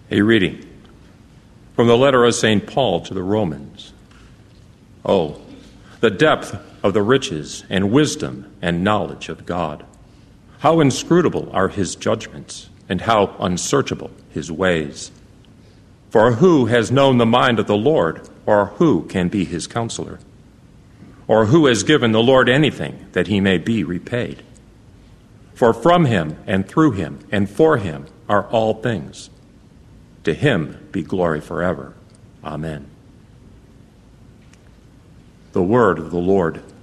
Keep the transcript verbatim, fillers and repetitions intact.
A reading from the letter of Saint Paul to the Romans. Oh, the depth of the riches and wisdom and knowledge of God! How inscrutable are his judgments, and how unsearchable his ways! For who has known the mind of the Lord, or who can be his counselor? Or who has given the Lord anything that he may be repaid? For from him and through him and for him are all things. To him be glory forever. Amen. The word of the Lord.